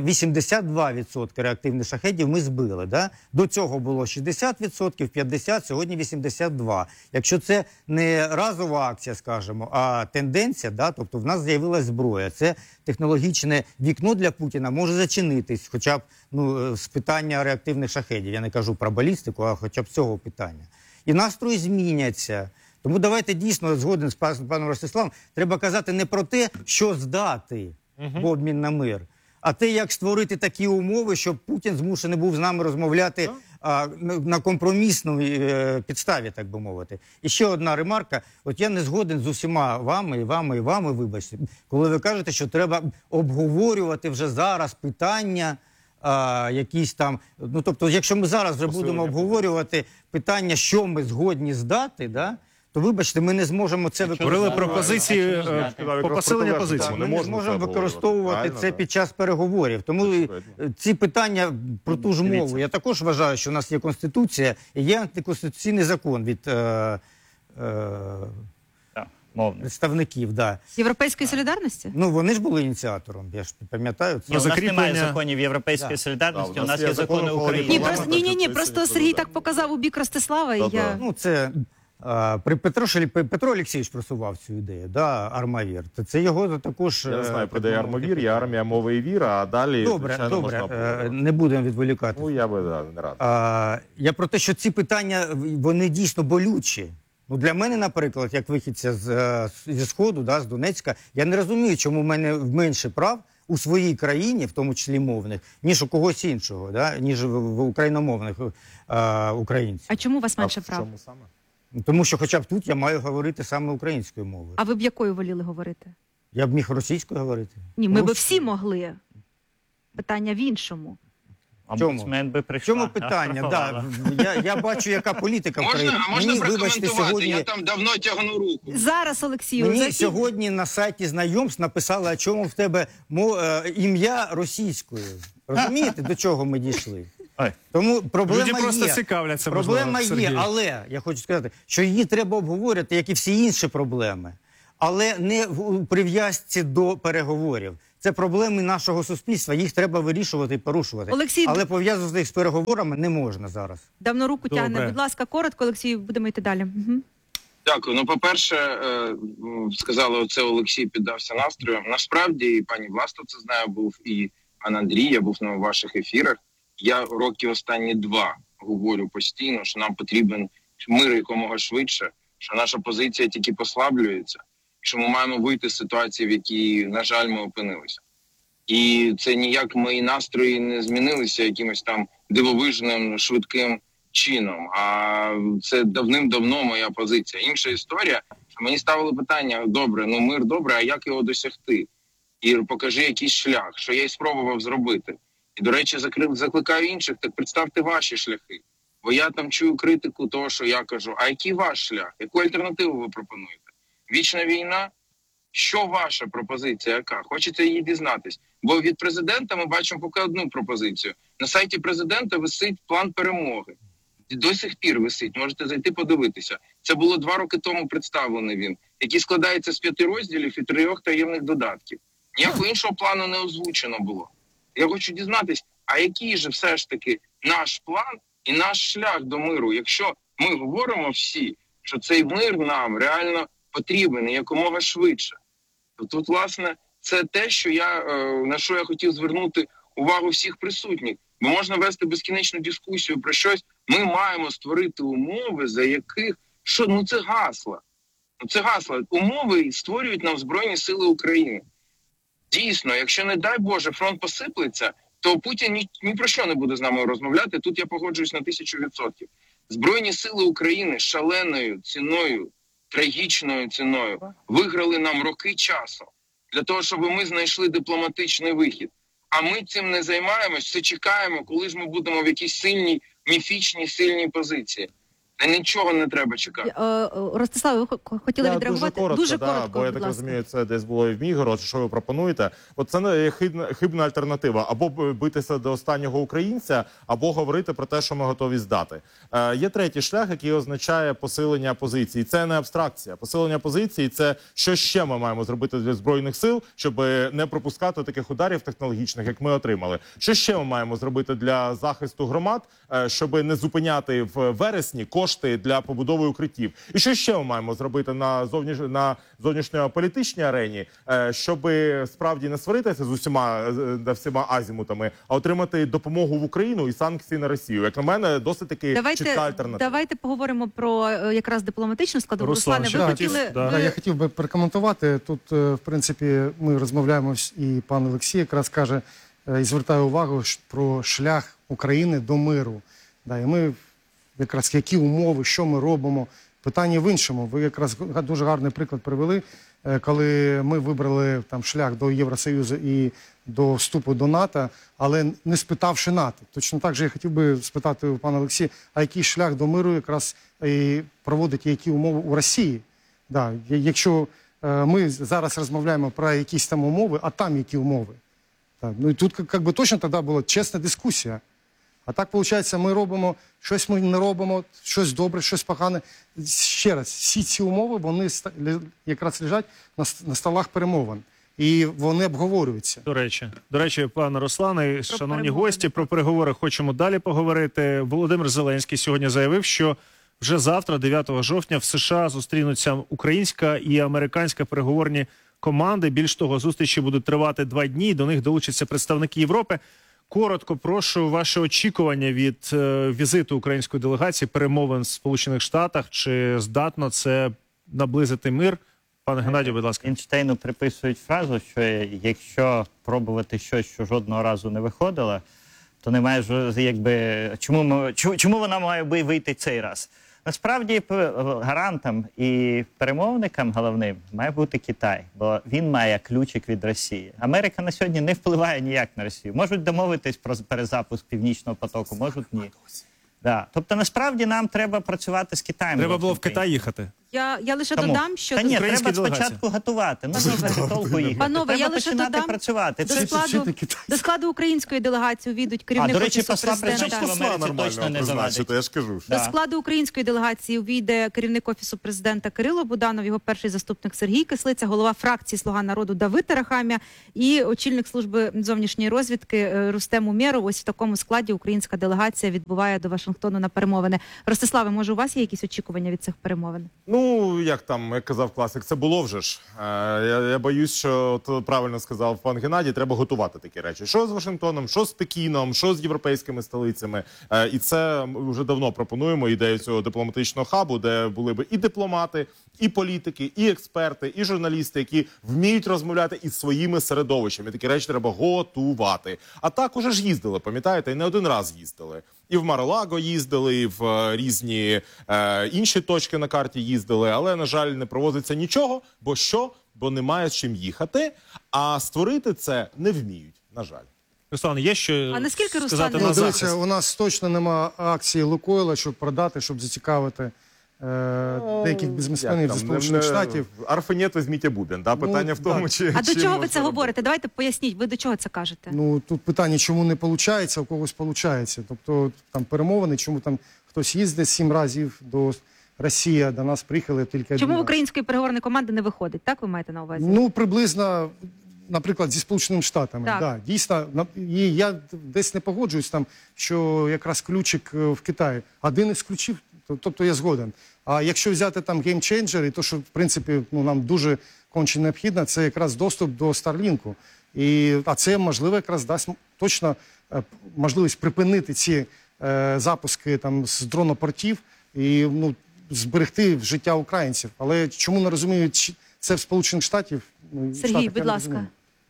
82% реактивних шахедів ми збили. Да? До цього було 60%, 50%, сьогодні 82%. Якщо це не разова акція, скажімо, а тенденція, да? Тобто в нас з'явилась зброя. Це технологічне вікно для Путіна може зачинитись, хоча б з питання реактивних шахедів. Я не кажу про балістику, а хоча б цього питання. І настрої зміняться. Тому давайте дійсно, згоден з паном Ростиславом, треба казати не про те, що здати в обмін на мир, а те, як створити такі умови, щоб Путін змушений був з нами розмовляти на компромісній підставі, так би мовити. І ще одна ремарка. От я не згоден з усіма вами, вибачте, коли ви кажете, що треба обговорювати вже зараз питання якісь там, ну тобто, якщо ми зараз вже будемо обговорювати питання, що ми згодні здати, да, то вибачте, ми не зможемо це Говорили про позиції, по посиленню позиції. Ми не зможемо використовувати це під час переговорів. Тому ці питання про ту ж мову. Я також вважаю, що у нас є Конституція і є антиконституційний закон від представників. Да. Європейської солідарності? Ну, вони ж були ініціатором, я ж пам'ятаю. У нас немає законів Європейської солідарності, у нас є закони України. Ні, просто Сергій так показав у бік Ростислава, і я... Ну, це Петро Олексійович просував цю ідею, да, Армавір. Це його також... Я не знаю, про де Армавір, є армія, мова і віра, а далі, звичайно, можна обговорювати. Не будемо відволікати. Ну, я би не радий. Я про те, що ці питання, вони дійсно болючі. Ну, для мене, наприклад, як вихідця зі Сходу, да, з Донецька, я не розумію, чому в мене менше прав у своїй країні, в тому числі мовних, ніж у когось іншого, да, ніж в україномовних українців. А чому у вас менше В прав? чому саме? Тому що хоча б тут я маю говорити саме українською мовою. А ви б якою воліли говорити? Я б міг російською говорити. Ні, ми б всі могли. Питання в іншому. Омбудсмен би В прийшла. чому питання? Да, я бачу, яка політика в країні. А можна Мені, вибачте, прокоментувати? сьогодні, Я там давно тягну руку. Зараз, Олексію, мені сьогодні на сайті знайомств написали, а чому в тебе ім'я російською. Розумієте, до чого ми дійшли? Ой. Тому проблема Люди просто є. цікавляться, Проблема можливо, є, Сергій. але я хочу сказати, що її треба обговорювати, як і всі інші проблеми. Але не в прив'язці до переговорів. Це проблеми нашого суспільства, їх треба вирішувати і порушувати. Олексій, Але пов'язувати їх з переговорами не можна зараз. давно руку Добре. тягне. Будь ласка, коротко, Олексію, будемо йти далі. Угу. Дякую. Ну, по-перше, сказали, оце Олексій піддався настрою. Насправді, і пані Властов це знає, був, і пан Андрій, я був на ваших ефірах. Я роки останні 2 говорю постійно, що нам потрібен мир якомога швидше, що наша позиція тільки послаблюється, що ми маємо вийти з ситуації, в якій, на жаль, ми опинилися. І це ніяк мої настрої не змінилися якимось там дивовижним, швидким чином. А це давним-давно моя позиція. Інша історія, що мені ставили питання: добре, ну мир добре, а як його досягти? І покажи якийсь шлях, що я й спробував зробити. І, до речі, закликаю інших, так представте ваші шляхи. Бо я там чую критику того, що я кажу. А який ваш шлях? Яку альтернативу ви пропонуєте? Вічна війна? Що ваша пропозиція, яка? Хочеться її дізнатись. Бо від президента ми бачимо поки одну пропозицію. На сайті президента висить план перемоги. До сих пір висить, можете зайти подивитися. Це було 2 роки тому представлений він, який складається з 5 розділів і 3 таємних додатків. Ніякого іншого плану не озвучено було. Я хочу дізнатись, а який же все ж таки наш план і наш шлях до миру, якщо ми говоримо всі, що цей мир нам реально потрібен і якомога швидше. То тут, власне, це те, що на що я хотів звернути увагу всіх присутніх. Бо можна вести безкінечну дискусію про щось. Ми маємо створити умови, за яких... це гасла. Це гасла. Умови створюють нам Збройні Сили України. Дійсно, якщо, не дай Боже, фронт посиплеться, то Путін ні про що не буде з нами розмовляти. Тут я погоджуюсь на 1000%. Збройні Сили України шаленою ціною, трагічною ціною виграли нам роки часу для того, щоб ми знайшли дипломатичний вихід. А ми цим не займаємось, все чекаємо, коли ж ми будемо в якійсь сильній, міфічній, сильній позиції. Та нічого не треба чекати. Ростислав, ви хотіли відреагувати? Дуже коротко, бо я будь так ласка. розумію, це десь було і в Мігород, що ви пропонуєте. От це не хибна альтернатива. Або битися до останнього українця, або говорити про те, що ми готові здати. Є третій шлях, який означає посилення позиції. Це не абстракція. Посилення позиції – це що ще ми маємо зробити для Збройних сил, щоб не пропускати таких ударів технологічних, як ми отримали. Що ще ми маємо зробити для захисту громад, щоб не зупиняти в вересні кошти для побудови укриттів. І що ще ми маємо зробити на зовнішньополітичній арені, щоб справді не сваритися з всіма азімутами, а отримати допомогу в Україну і санкції на Росію. Як на мене, досить таки чітка альтернатива. Давайте поговоримо про якраз дипломатичну складову. Руслан, Руслане, ви що хотіли... Да. Я хотів би прокоментувати. Тут, в принципі, ми розмовляємо, і пан Олексій якраз каже, і звертає увагу про шлях України до миру. Да, і ми якраз які умови, що ми робимо. Питання в іншому. Ви якраз дуже гарний приклад привели, коли ми вибрали там шлях до Євросоюзу і до вступу до НАТО, але не спитавши НАТО. Точно так же я хотів би спитати у пана Олексія, а який шлях до миру якраз і проводить які умови у Росії? Да, якщо ми зараз розмовляємо про якісь там умови, а там які умови? Так, ну і тут точно тоді була чесна дискусія. А так, виходить, ми робимо, щось ми не робимо, щось добре, щось погане. Ще раз, всі ці умови, вони якраз лежать на столах перемовин. І вони обговорюються. До речі, пане Руслане, шановні перемовини. гості, про переговори хочемо далі поговорити. Володимир Зеленський сьогодні заявив, що вже завтра, 9 жовтня, в США зустрінуться українська і американська переговорні команди. Більш того, зустрічі будуть тривати 2 дні, до них долучаться представники Європи. Коротко прошу ваше очікування від візиту української делегації, перемовин в Сполучених Штатах. Чи здатно це наблизити мир? Пане Геннадію, будь ласка. Ейнштейну приписують фразу, що якщо пробувати щось, що жодного разу не виходило, то немає чому вона має вийти цей раз. Насправді гарантом і перемовником головним має бути Китай, бо він має ключик від Росії. Америка на сьогодні не впливає ніяк на Росію. Можуть домовитись про перезапуск Північного потоку, можуть ні. Да. Тобто насправді нам треба працювати з Китаєм. Треба було в Китай їхати. Я лише Тому? додам, що Та ні, Українська треба делегація. спочатку готувати. Ну, що толку їхати. Панове, Треба я лише починати додам, працювати. до складу української делегації увійдуть керівник до речі, Офісу посла президента. президента в Америці точно не завадить. я ж кажу. До складу української делегації увійде керівник Офісу президента Кирило Буданов, його перший заступник Сергій Кислиця, голова фракції «Слуга народу» Давид Тарахамія і очільник служби зовнішньої розвідки Рустем Умєров. Ось в такому складі українська делегація відбуває до Вашингтону на перемовини. Ростиславе, може, у вас є якісь очікування від цих перемовин? Ну, як казав класик, це було вже ж. Я боюсь, що то правильно сказав пан Геннадій, треба готувати такі речі. Що з Вашингтоном, що з Пекіном, що з європейськими столицями. І це ми вже давно пропонуємо ідею цього дипломатичного хабу, де були б і дипломати, і політики, і експерти, і журналісти, які вміють розмовляти із своїми середовищами. Такі речі треба готувати. А так уже ж їздили, пам'ятаєте, і не один раз їздили. І в Мар-а-Лаго їздили, і в різні інші точки на карті їздили, але, на жаль, не проводиться нічого, бо немає з чим їхати, а створити це не вміють, на жаль. Руслан, є що А наскільки, Руслан, сказати Ну, на Ну, захист? дивіться, у нас точно нема акції Лукойла, щоб продати, щоб зацікавити деяких бізнесменів зі Сполучених Штатів. Арфенет візьміть Бубен, да? Питання в тому, так. чи... А до чим чого ви можна це робити. говорите? Давайте поясніть, ви до чого це кажете? Ну, тут питання, чому не виходить, а у когось виходить. Тобто там перемовини, чому там хтось їздить 7 разів до Росії, до нас приїхали тільки один Чому в раз. української переговорної команди не виходить? Так ви маєте на увазі? Ну, приблизно, наприклад, зі Сполученими Штатами. Так. Да, дійсно, і я десь не погоджуюсь там, що якраз ключик в Китаї. Один із ключів, тобто я згоден. А якщо взяти там геймченджери, то що, в принципі, нам дуже конче необхідно, це якраз доступ до Старлінку. А це, можливо, якраз дасть точно можливість припинити ці запуски там з дронопортів і зберегти життя українців. Але чому не розуміють це в Сполучених Штатів? Сергій, будь ласка.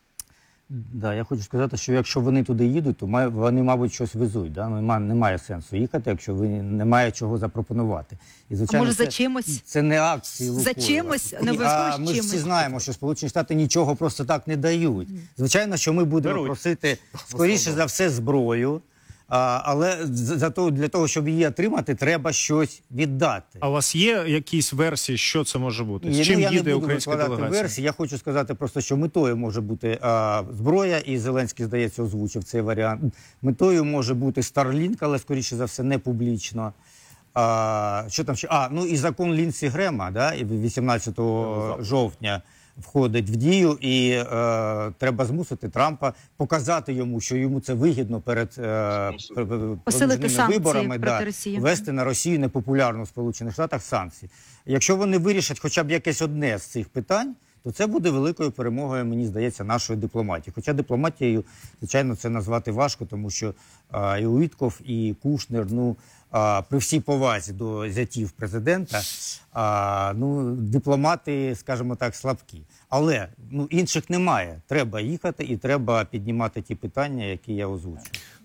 Да, я хочу сказати, що якщо вони туди їдуть, то вони, мабуть, щось везуть. Да? Немає сенсу їхати, якщо немає чого запропонувати. І, звичайно, може, за чимось? Це не акції Лукойла. За чимось? Не обов'язково А ми ж чимось. всі знаємо, що Сполучені Штати нічого просто так не дають. Звичайно, що ми будемо просити, скоріше за все, зброю. Але для того, щоб її отримати, треба щось віддати. А у вас є якісь версії, що це може бути? З чим Я їде не буду українська викладати делегація? версії. Я хочу сказати просто, що метою може бути зброя, і Зеленський, здається, озвучив цей варіант. Метою може бути Starlink, але, скоріше за все, не публічно. Що там ще? Ну і закон Лінсі Грема, да, 18 жовтня входить в дію, і проведеними змусити Трампа показати йому, що йому це вигідно перед Посилити санкції виборами, проти Росії. ввести на Росію непопулярну в Сполучених Штатах санкції. Якщо вони вирішать хоча б якесь одне з цих питань, то це буде великою перемогою, мені здається, нашої дипломатії. Хоча дипломатією, звичайно, це назвати важко, тому що і Уітков, і Кушнер, при всій повазі до зятів президента, дипломати, скажімо так, слабкі. Але інших немає. Треба їхати і треба піднімати ті питання, які я озвучую.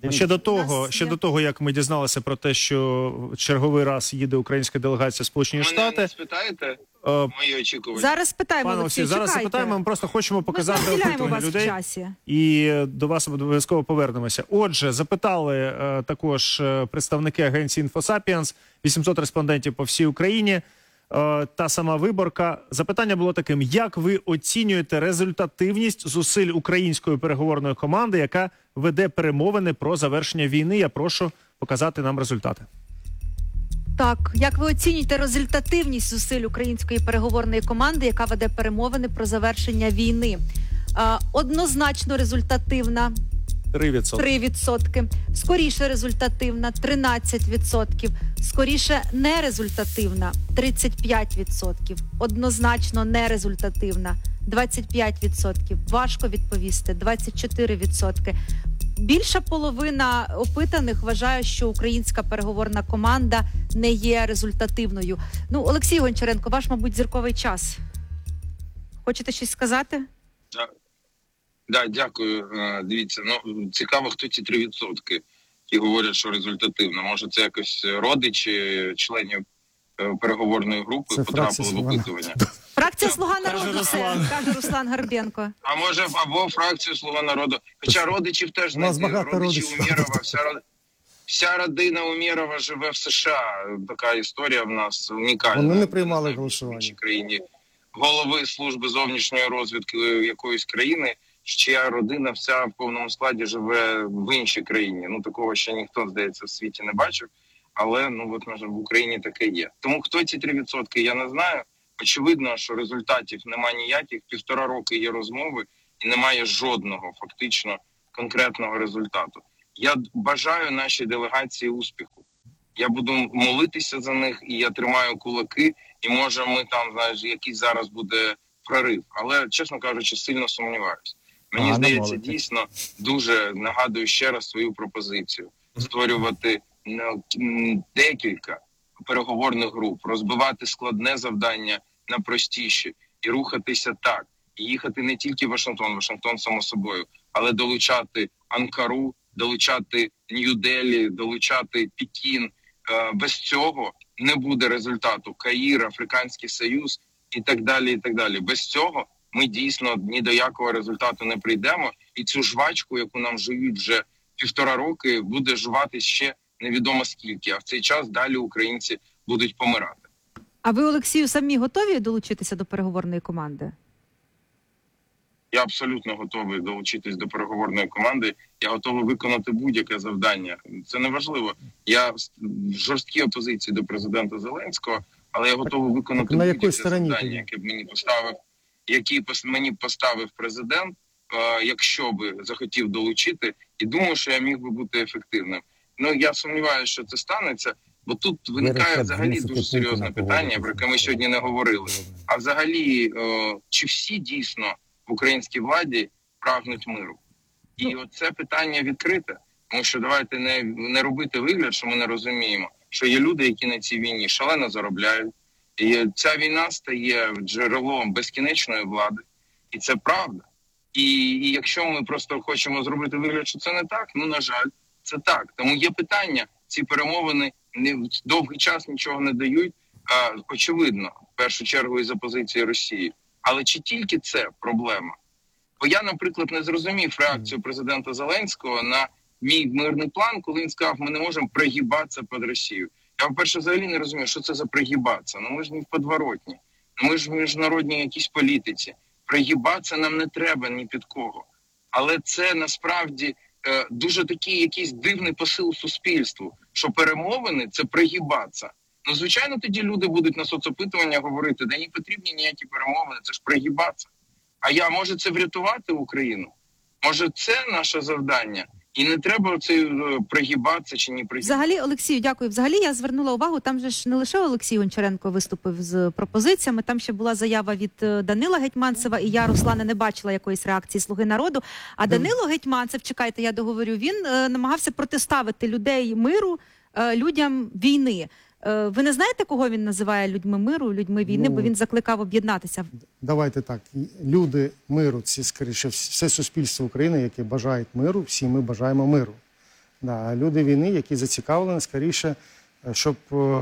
Ще до того, як ми дізналися про те, що черговий раз їде українська делегація в Сполучені Мене Штати. не спитаєте мої очікування? Зараз спитаємо, Пане Олексій, Олексій, зараз чекайте. запитаємо, ми просто хочемо показати Ми розділяємо опитування вас в людей. часі. І до вас обов'язково повернемося. Отже, запитали також представники агенції «Інфосапіенс», 800 респондентів по всій Україні. Та сама виборка. Запитання було таким: як ви оцінюєте результативність зусиль української переговорної команди, яка веде перемовини про завершення війни? Я прошу показати нам результати. Так, як ви оцінюєте результативність зусиль української переговорної команди, яка веде перемовини про завершення війни? Однозначно результативна. 3%. 3%. Скоріше результативна 13%. Скоріше нерезультативна 35%. Однозначно нерезультативна 25%. Важко відповісти 24%. Більша половина опитаних вважає, що українська переговорна команда не є результативною. Олексій Гончаренко, ваш, мабуть, зірковий час. Хочете щось сказати? Да, дякую. Дивіться, цікаво, хто ці 3%, які говорять, що результативно. Може, це якось родичі членів переговорної групи Це потрапили фракція в «Слуга опитування. Фракція «Слуга народу» це, каже Руслан Гарбенко. А може, або фракцію «Слуга народу». Хоча родичів теж У нас знайти. багато Родичів родичів. Умєрова, вся родина Умєрова живе в США. Така історія в нас унікальна. Вони не приймали знаю, голосування. в іншій країні. Голови служби зовнішньої розвідки якоїсь країни, чия родина вся в повному складі живе в іншій країні. Ну, такого ще ніхто, здається, в світі не бачив. Але, ну, от, може, в Україні таке є. Тому хто ці 3%, я не знаю. Очевидно, що результатів немає ніяких. 1,5 роки є розмови і немає жодного фактично конкретного результату. Я бажаю нашій делегації успіху. Я буду молитися за них, і я тримаю кулаки, і може ми там, знаєш, якийсь зараз буде прорив. Але, чесно кажучи, сильно сумніваюся. Мені здається, дійсно, дуже нагадую ще раз свою пропозицію. Створювати декілька переговорних груп, розбивати складне завдання на простіші і рухатися так. І їхати не тільки в Вашингтон, само собою, але долучати Анкару, долучати Нью-Делі, долучати Пекін. Без цього не буде результату. Каїр, Африканський Союз і так далі, і так далі. Без цього ми дійсно ні до якого результату не прийдемо. І цю жвачку, яку нам жують вже 1,5 роки, буде жувати ще невідомо скільки. А в цей час далі українці будуть помирати. А ви, Олексію, самі готові долучитися до переговорної команди? Я абсолютно готовий долучитись до переговорної команди. Я готовий виконати будь-яке завдання. Це не важливо. Я в жорсткій опозиції до президента Зеленського, але я готовий виконати на якій будь-яке стороні завдання, тоді? яке б мені поставив президент, якщо би захотів долучити. І думаю, що я міг би бути ефективним. Ну, я сумніваюся, що це станеться, бо тут виникає взагалі дуже серйозне питання, про яке ми сьогодні не говорили. А взагалі, чи всі дійсно в українській владі прагнуть миру? І оце питання відкрите, тому що давайте не робити вигляд, що ми не розуміємо, що є люди, які на цій війні шалено заробляють. І ця війна стає джерелом безкінечної влади. І це правда. І якщо ми просто хочемо зробити вигляд, що це не так, ну, на жаль, це так. Тому є питання, ці перемовини довгий час нічого не дають, очевидно, в першу чергу із опозиції Росії. Але чи тільки це проблема? Бо я, наприклад, не зрозумів реакцію президента Зеленського на мій мирний план, коли він сказав, ми не можемо пригибатися під Росію. Я, по-перше, взагалі не розумію, що це за пригибатися. Ну, ми ж не в подворотні, ми ж в міжнародній якійсь політиці. Пригибатися нам не треба ні під кого. Але це насправді дуже такий якийсь дивний посил суспільству, що перемовини – це пригибатися. Ну, звичайно, тоді люди будуть на соцопитування говорити, да не потрібні ніякі перемовини, це ж пригибатися. А може це врятувати Україну? Може це наше завдання? І не треба оце пригибатися чи не пригибатися. Взагалі, Олексію, дякую. Взагалі я звернула увагу, там же ж не лише Олексій Гончаренко виступив з пропозиціями, там ще була заява від Данила Гетманцева, і я, Руслане, не бачила якоїсь реакції «Слуги народу». А Данило Гетманцев, чекайте, я договорю, він намагався протиставити людей миру людям війни. Ви не знаєте, кого він називає людьми миру, людьми війни, бо він закликав об'єднатися? Давайте так. Люди миру, це, скоріше, все суспільство України, яке бажає миру, всі ми бажаємо миру. А люди війни, які зацікавлені, скоріше, щоб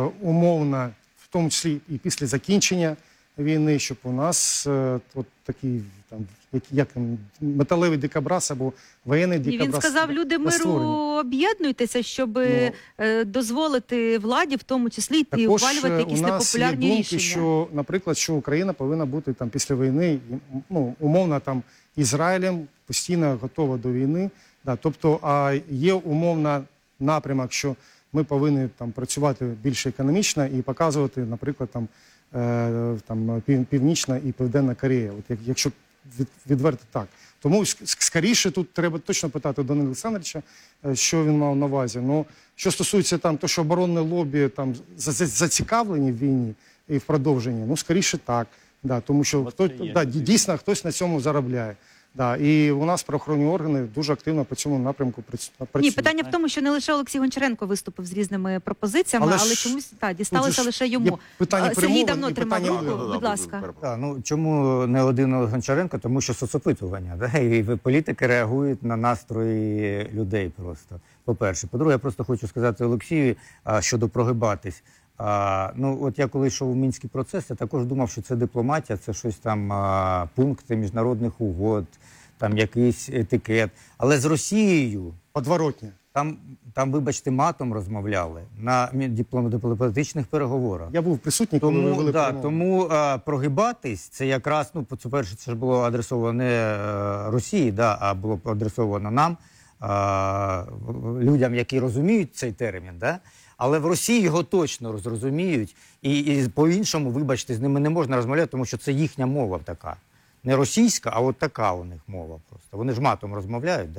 умовно, в тому числі і після закінчення війни, щоб у нас от такий, там, як металевий дикобраз або воєнний дикобраз. Він сказав, люди миру, об'єднуйтеся, щоб дозволити владі, в тому числі, йти ухвалювати якісь непопулярні рішення. Також що, наприклад, що Україна повинна бути там після війни, ну, умовно, там, Ізраїлем постійно готова до війни. Да, тобто, а є умовно напрямок, що ми повинні там працювати більш економічно і показувати, наприклад, там Північна і Південна Корея. От якщо відверто так. Тому скоріше тут треба точно питати Данила Олександровича, що він мав на увазі. Ну, що стосується там того, що оборонне лобі там зацікавлені в війні і в продовженні, ну скоріше так. Да, тому що дійсно хтось на цьому заробляє. Да, і у нас правоохоронні органи дуже активно по цьому напрямку працюють. Ні, питання в тому, що не лише Олексій Гончаренко виступив з різними пропозиціями, але чомусь дісталося лише йому. Сергій давно тримав руку, будь ласка. Ну, чому не один Гончаренко? Тому що соцопитування, да? І політики реагують на настрої людей просто, по-перше. По-друге, я просто хочу сказати Олексію щодо прогибатись. Ну, от я коли йшов у Мінський процес, я також думав, що це дипломатія, це щось там, пункти міжнародних угод, там якийсь етикет. Але з Росією Подворотня. там, вибачте, матом розмовляли на дипломатичних переговорах. Я був присутній, коли ви вели перемовини. Тому прогибатись, це якраз, ну, по-перше, це ж було адресовано не Росії, а було адресовано нам, людям, які розуміють цей термін, але в Росії його точно зрозуміють, і по-іншому, вибачте, з ними не можна розмовляти, тому що це їхня мова така. Не російська, а от така у них мова просто. Вони ж матом розмовляють,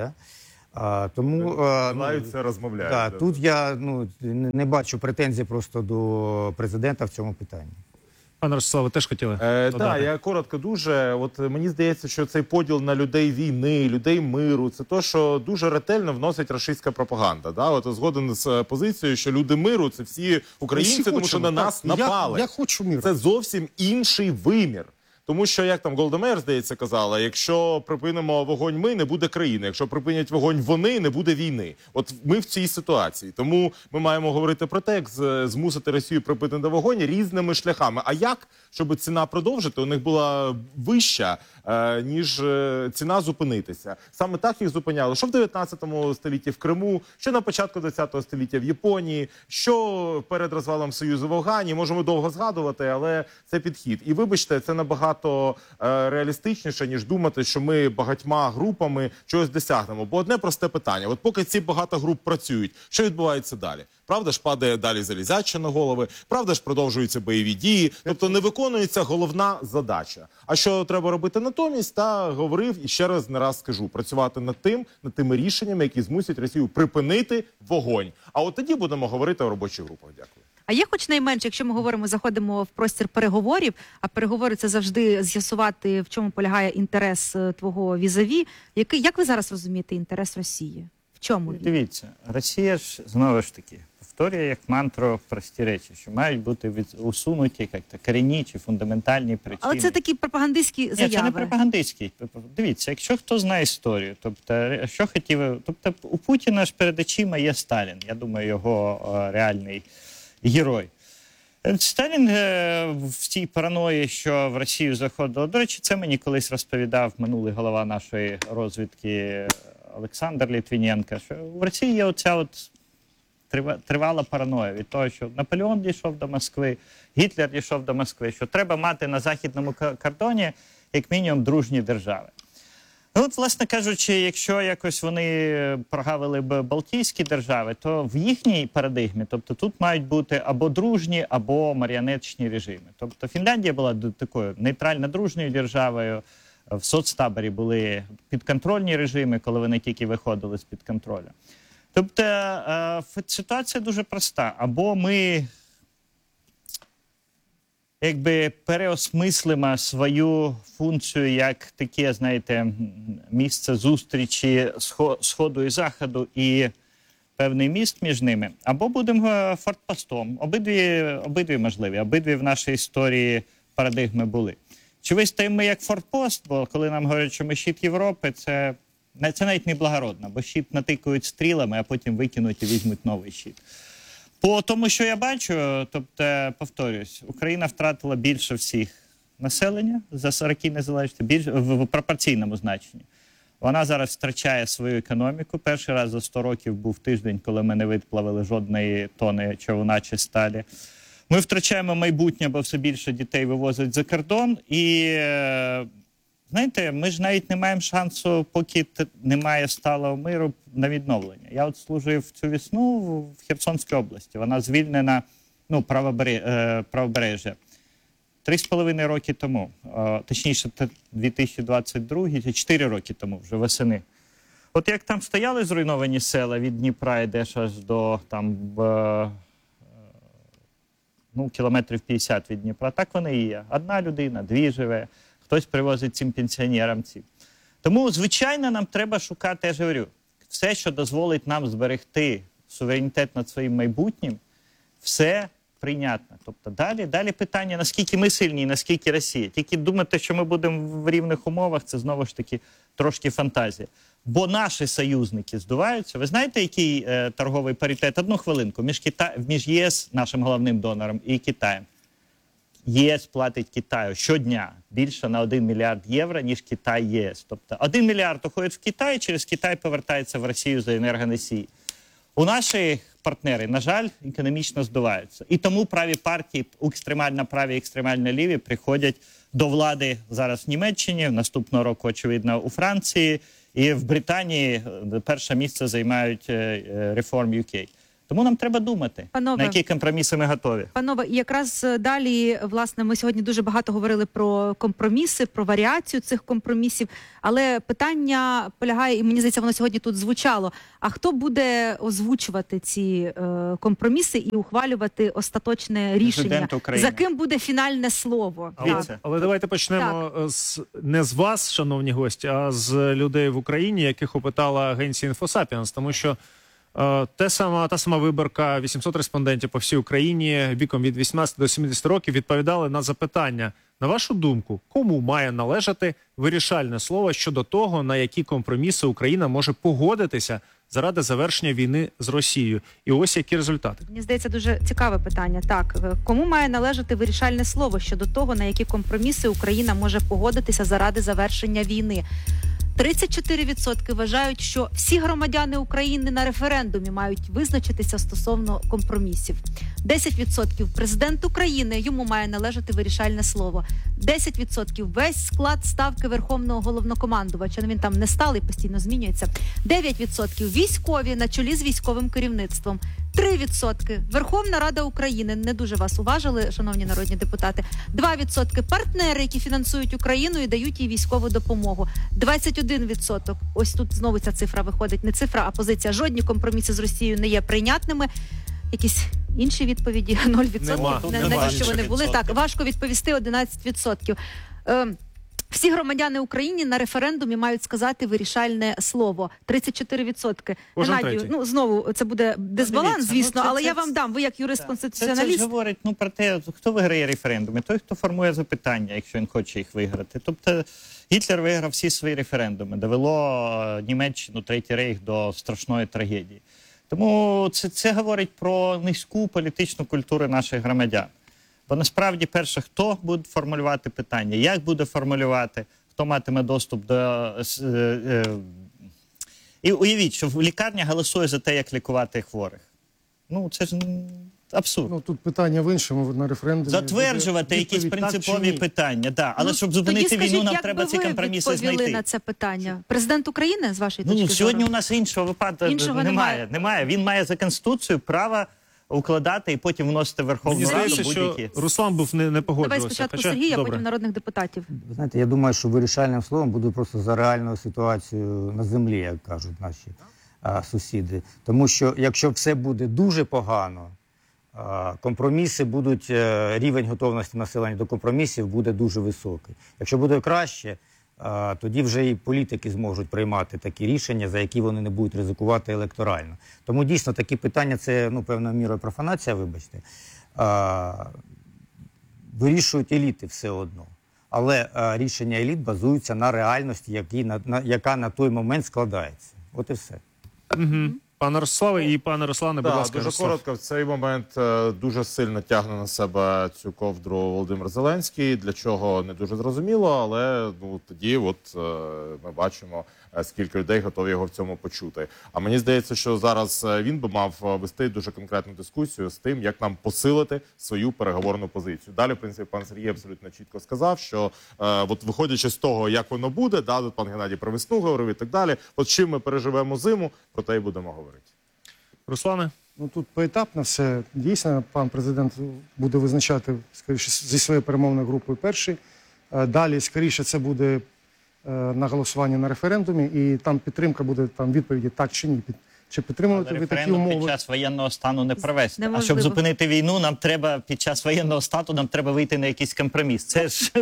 тому Це розмовляють. Да, тут я не бачу претензій просто до президента в цьому питанні. Пане Ростиславе, ви теж хотіли? Так, я коротко дуже. От мені здається, що цей поділ на людей війни, людей миру, це то, що дуже ретельно вносить рашистська пропаганда. Да? От згоден з позицією, що люди миру це всі українці, тому що на нас напали. Я хочу миру. Це зовсім інший вимір. Тому що, як там Голда Меїр, здається, казала, якщо припинимо вогонь ми, не буде країни. Якщо припинять вогонь вони, не буде війни. От ми в цій ситуації. Тому ми маємо говорити про те, як змусити Росію припинити вогонь різними шляхами. А як, щоб ціна продовжити, у них була вища, ніж ціна зупинитися. Саме так їх зупиняли. Що в 19 столітті в Криму, що на початку 20 століття в Японії, що перед розвалом Союзу в Афгані. Можемо довго згадувати, але це підхід. І вибачте, це набагато реалістичніше, ніж думати, що ми багатьма групами чогось досягнемо. Бо одне просте питання. От поки ці багато груп працюють, що відбувається далі? Правда ж, падає далі залізяча на голови, правда ж, продовжуються бойові дії, тобто не виконується головна задача. А що треба робити натомість? Та говорив і ще раз не раз скажу, працювати над тими рішеннями, які змусять Росію припинити вогонь. А от тоді будемо говорити о робочих групах. Дякую. А є хоч найменше, якщо ми говоримо, заходимо в простір переговорів, а переговори це завжди з'ясувати, в чому полягає інтерес твого візаві. Як ви зараз розумієте інтерес Росії? В чому він? Дивіться, Росія ж, знову ж таки, повторює як мантру прості речі, що мають бути усунуті як-то корінні чи фундаментальні причини. Але це такі пропагандистські заяви. Ні, це не пропагандистський. Дивіться, якщо хто знає історію, тобто, що хотів... Тобто, у Путіна ж перед очима є Сталін. Я думаю, його реальний герой. Сталін в цій параної, що в Росію заходило. До речі, це мені колись розповідав минулий голова нашої розвідки Олександр Літвіненко, що в Росії є оця от тривала параноя від того, що Наполеон дійшов до Москви, Гітлер дійшов до Москви, що треба мати на західному кордоні як мінімум дружні держави. Ну, от, власне кажучи, якщо якось вони прогавили б Балтійські держави, то в їхній парадигмі, тобто тут мають бути або дружні, або маріонеточні режими. Тобто Фінляндія була такою нейтрально-дружньою державою, в соцтаборі були підконтрольні режими, коли вони тільки виходили з-під контролю. Тобто ситуація дуже проста. Або ми якби переосмислимо свою функцію як таке, знаєте, місце зустрічі Сходу і Заходу і певний міст між ними, або будемо фортпостом. Обидві можливі, обидві в нашій історії парадигми були. Чи вистоїмо ми як фортпост, бо коли нам говорять, що ми щит Європи, це навіть не благородно, бо щит натикають стрілами, а потім викинуть і візьмуть новий щит. По тому, що я бачу, тобто, повторюсь, Україна втратила більше всіх населення за 40 незалежності, в пропорційному значенні. Вона зараз втрачає свою економіку. Перший раз за 100 років був тиждень, коли ми не виплавили жодної тони човна чи сталі. Ми втрачаємо майбутнє, бо все більше дітей вивозять за кордон. І, знаєте, ми ж навіть не маємо шансу, поки немає сталого миру, на відновлення. Я от служив цю весну в Херсонській області. Вона звільнена, правобережжя. 3,5 роки тому, точніше 2022, 4 роки тому, вже восени. От як там стояли зруйновані села від Дніпра, йдеш аж до там, кілометрів 50 від Дніпра, так вони і є. Одна людина, дві живе, хтось привозить цим пенсіонерам ці. Тому, звичайно, нам треба шукати, я ж говорю, все, що дозволить нам зберегти суверенітет над своїм майбутнім, все прийнятна. Тобто далі питання, наскільки ми сильні, наскільки Росія. Тільки думати, що ми будемо в рівних умовах, це знову ж таки трошки фантазія. Бо наші союзники здуваються. Ви знаєте, який торговий паритет? Одну хвилинку. Між ЄС, нашим головним донором, і Китаєм. ЄС платить Китаю щодня більше на 1 мільярд євро, ніж Китай ЄС. Тобто 1 мільярд уходить в Китай, через Китай повертається в Росію за енергоносії. У наші партнери, на жаль, економічно здуваються. І тому праві партії, екстремально праві, екстремально ліві, приходять до влади зараз в Німеччині, наступного року, очевидно, у Франції, і в Британії перше місце займають Reform UK. Тому нам треба думати, Панове, на які компроміси ми готові. Панове, і якраз далі, власне, ми сьогодні дуже багато говорили про компроміси, про варіацію цих компромісів, але питання полягає, і мені здається, воно сьогодні тут звучало, а хто буде озвучувати ці компроміси і ухвалювати остаточне рішення? Президент України. За ким буде фінальне слово? Дивіться. Але давайте почнемо не з вас, шановні гості, а з людей в Україні, яких опитала агенція «Інфосапіенс», тому що та сама виборка, 800 респондентів по всій Україні віком від 18 до 70 років відповідали на запитання. На вашу думку, кому має належати вирішальне слово щодо того, на які компроміси Україна може погодитися заради завершення війни з Росією? І ось які результати. Мені здається, дуже цікаве питання. Так, кому має належати вирішальне слово щодо того, на які компроміси Україна може погодитися заради завершення війни? 34% вважають, що всі громадяни України на референдумі мають визначитися стосовно компромісів. 10% президент України, йому має належати вирішальне слово. 10% весь склад ставки Верховного Головнокомандувача, він там не сталий, постійно змінюється. 9% військові на чолі з військовим керівництвом. 3% Верховна Рада України, не дуже вас уважили, шановні народні депутати. 2% партнери, які фінансують Україну і дають їй військову допомогу. 21%, ось тут знову ця цифра виходить, не цифра, а позиція. Жодні компроміси з Росією не є прийнятними. Якісь інші відповіді 0%, навіщо вони були. Так, важко відповісти 11%. Всі громадяни України на референдумі мають сказати вирішальне слово. 34%. Геннадію, знову це буде дисбаланс, звісно, але я вам дам. Ви як юрист-конституціоналіст. Це ж говорить про те, хто виграє референдуми. Той, хто формує запитання, якщо він хоче їх виграти. Тобто Гітлер виграв всі свої референдуми. Довело Німеччину, Третій Рейх до страшної трагедії. Тому це говорить про низьку політичну культуру наших громадян. Бо насправді, перше, хто буде формулювати питання, як буде формулювати, хто матиме доступ до... І уявіть, що лікарня голосує за те, як лікувати хворих. Ну, це ж абсурд. Ну, тут питання в іншому, на референдумі. Затверджувати якісь принципові питання, да. Але щоб зупинити війну, нам треба ці компроміси знайти. Тоді скажіть, як би ви відповіли на це питання? Президент України, з вашої точки зору? Сьогодні у нас іншого випадку немає. Він має за Конституцією право укладати і потім вносити в Верховну Раду будь-які. Що Руслан був не погоджувався. Давай спочатку Сергія, а потім народних депутатів. Ви знаєте, я думаю, що вирішальним словом буде просто за реальною ситуацією на землі, як кажуть наші сусіди. Тому що якщо все буде дуже погано, компроміси будуть, рівень готовності населення до компромісів буде дуже високий. Якщо буде краще, тоді вже і політики зможуть приймати такі рішення, за які вони не будуть ризикувати електорально. Тому дійсно такі питання, це певною мірою профанація, вибачте, вирішують еліти все одно. Але рішення еліт базуються на реальності, яка на той момент складається. От і все. Пане Ростиславе і пане Руслане, будь ласка. Дуже коротко. В цей момент дуже сильно тягне на себе цю ковдру Володимир Зеленський. Для чого, не дуже зрозуміло, але тоді ми бачимо, скільки людей готові його в цьому почути. А мені здається, що зараз він би мав вести дуже конкретну дискусію з тим, як нам посилити свою переговорну позицію. Далі, в принципі, пан Сергій абсолютно чітко сказав, що виходячи з того, як воно буде, тут пан Геннадій про весну говорив і так далі, чим ми переживемо зиму, про те й будемо говорити. Руслане? Ну, тут поетапно все. Дійсно, пан президент буде визначати, скоріше, зі своєю перемовною групою перший. Далі, скоріше, це буде на голосування на референдумі, і там підтримка буде, там відповіді так чи ні. Чи підтримувати ви такі умови? Під час воєнного стану не провести. А щоб зупинити війну, нам треба під час воєнного стану нам треба вийти на якийсь компроміс. Це ж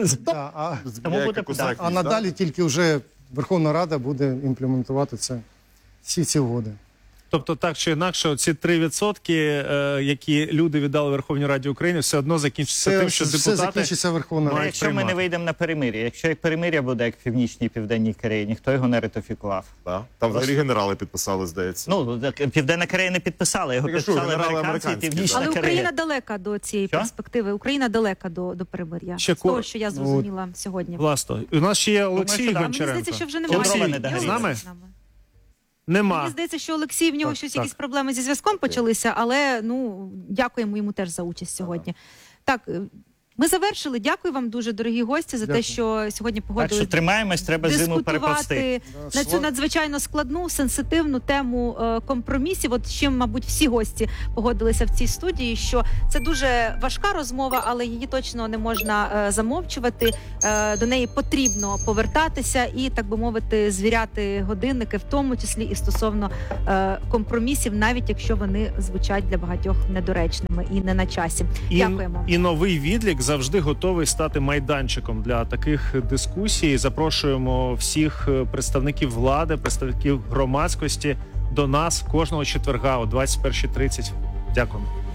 а надалі тільки вже Верховна Рада буде імплементувати ці угоди. Тобто, так чи інакше, ці 3%, які люди віддали Верховній Раді України, все одно закінчиться тим, що все депутати закінчиться Верховна Рада. Якщо ми не приймати. вийдемо на перемир'я, якщо як перемир'я буде, як в Північній і Південній Кореї, ніхто його не ратифікував. Да? Там взагалі генерали підписали, здається. Ну, так, Південна Корея не підписала, його Так, а що, підписали генерали американці і американські, Північна Але Корея. Україна далека до цієї Що? перспективи. Україна далека до перемир'я. Ще З того, кор- що я зрозуміла сьогодні. Власно. У нас ще є Олексій що да. А мені Гончаренко. здається, що вже Олексій, немає. не догоріли. з нами? Мені Нема. здається, що Олексій, в нього Так, щось так. якісь проблеми зі зв'язком почалися, але дякуємо йому теж за участь сьогодні. Так, ми завершили. Дякую вам дуже, дорогі гості, за те, Дякую. що сьогодні Так погодились що тримаємось, треба зиму перепрости. дискутувати на цю надзвичайно складну, сенситивну тему компромісів. От з чим, мабуть, всі гості погодилися в цій студії, що це дуже важка розмова, але її точно не можна замовчувати. До неї потрібно повертатися і, так би мовити, звіряти годинники, в тому числі і стосовно компромісів, навіть якщо вони звучать для багатьох недоречними і не на часі. Дякуємо. І новий відлік завжди готовий стати майданчиком для таких дискусій. Запрошуємо всіх представників влади, представників громадськості до нас кожного четверга о 21:30. Дякуємо.